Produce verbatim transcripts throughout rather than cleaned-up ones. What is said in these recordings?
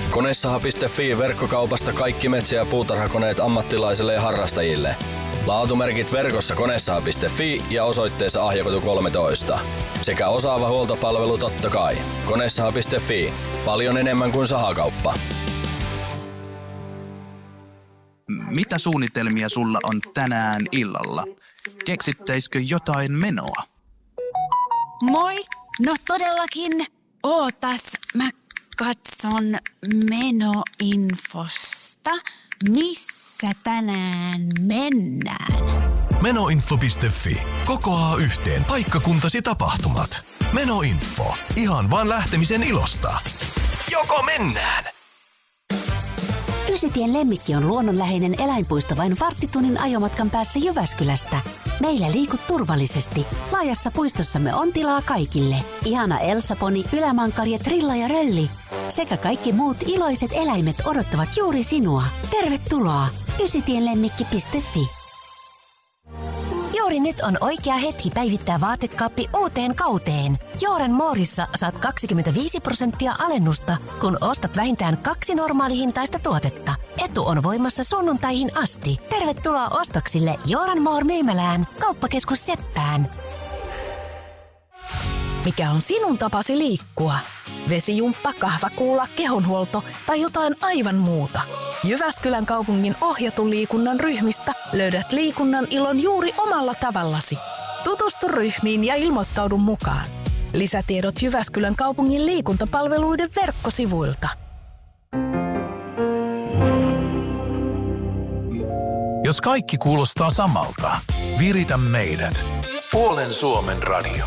Konesaha piste fi verkkokaupasta kaikki metsä- ja puutarhakoneet ammattilaisille ja harrastajille. Laatumerkit verkossa konesaha piste fi ja osoitteessa Ahjakatu kolmetoista. Sekä osaava huoltopalvelu totta kai. konesaha piste fi. Paljon enemmän kuin sahakauppa. Mitä suunnitelmia sulla on tänään illalla? Keksittäisikö jotain menoa? Moi! No todellakin. Ootas, mä katson menoinfosta. Missä tänään mennään? Menoinfo piste fi. Kokoaa yhteen paikkakuntasi tapahtumat. Menoinfo. Ihan vaan lähtemisen ilosta. Joko mennään? Ysitien Lemmikki on luonnonläheinen eläinpuisto vain varttitunnin ajomatkan päässä Jyväskylästä. Meillä liikut turvallisesti. Laajassa puistossamme on tilaa kaikille. Ihana Elsaponi, ylämankari ja Trilla ja Rölli. Sekä kaikki muut iloiset eläimet odottavat juuri sinua. Tervetuloa! ysitienlemmikki piste fi. Juuri nyt on oikea hetki päivittää vaatekaappi uuteen kauteen. Joran Moorissa saat kaksikymmentäviisi prosenttia alennusta, kun ostat vähintään kaksi normaalihintaista tuotetta. Etu on voimassa sunnuntaihin asti. Tervetuloa ostoksille Joran Moor myymälään, kauppakeskus Seppään. Mikä on sinun tapasi liikkua? Vesijumppa, kahvakuula, kehonhuolto tai jotain aivan muuta? Jyväskylän kaupungin ohjatun liikunnan ryhmistä löydät liikunnan ilon juuri omalla tavallasi. Tutustu ryhmiin ja ilmoittaudu mukaan. Lisätiedot Jyväskylän kaupungin liikuntapalveluiden verkkosivuilta. Jos kaikki kuulostaa samalta, viritä meidät. Puolen Suomen radio.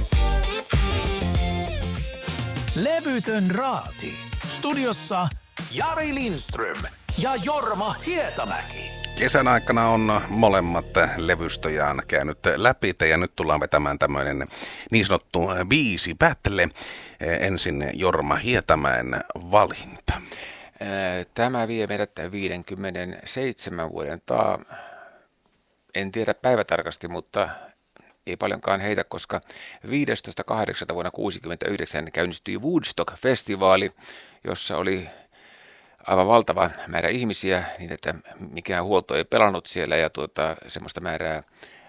Levytön raati. Studiossa Jari Lindström ja Jorma Hietamäki. Kesän aikana on molemmat levystöjään käynyt läpi ja nyt tullaan vetämään tämmöinen niin sanottu biisi battle. Ensin Jorma Hietamäen valinta. Tämä vie meidät viisikymmentäseitsemän vuoden taa. En tiedä päivätarkasti, mutta ei paljonkaan heitä, koska viidestoista kahdeksatta vuonna kuusikymmentäyhdeksän käynnistyi Woodstock-festivaali, jossa oli aivan valtava määrä ihmisiä, niin että mikään huolto ei pelannut siellä ja tuota, semmoista määrää